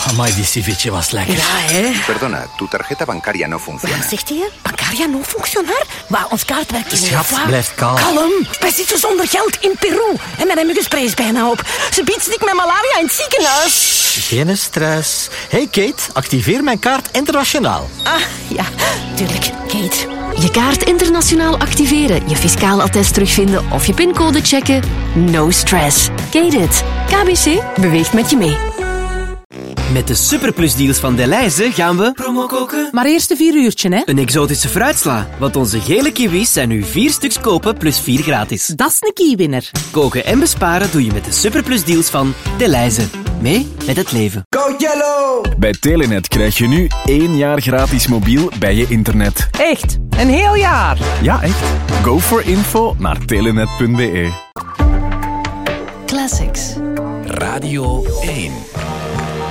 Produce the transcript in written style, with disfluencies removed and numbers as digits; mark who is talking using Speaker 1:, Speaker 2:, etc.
Speaker 1: Amai, die ceviche was lekker.
Speaker 2: Ja, hè?
Speaker 3: Perdona, tu tarjeta bancaria no funciona.
Speaker 2: Wat zegt hij? Bancaria non functionar? Maar ons kaart werkt niet.
Speaker 1: Schat, blijf kalm.
Speaker 2: Kalm. Wij zitten zonder geld in Peru. En mijn muggenspray is bijna op. Ze biedt stik met malaria in het ziekenhuis.
Speaker 1: Geen stress. Hey Kate, activeer mijn kaart internationaal.
Speaker 2: Ah, ja, tuurlijk. Kate.
Speaker 4: Je kaart internationaal activeren, je fiscaal attest terugvinden of je pincode checken. No stress. Kate it. KBC beweegt met je mee.
Speaker 5: Met de superplusdeals van Delhaize gaan we promo koken.
Speaker 6: Maar eerst een 4 uurtje, hè?
Speaker 5: Een exotische fruitsla, want onze gele kiwis zijn nu 4 stuks kopen plus 4 gratis.
Speaker 6: Dat is een keywinner.
Speaker 5: Koken en besparen doe je met de superplusdeals van Delhaize. Mee met het leven.
Speaker 7: Go Yellow!
Speaker 8: Bij Telenet krijg je nu 1 jaar gratis mobiel bij je internet.
Speaker 6: Echt? Een heel jaar?
Speaker 8: Ja, echt. Go for info naar telenet.be.
Speaker 4: Classics.
Speaker 9: Radio 1.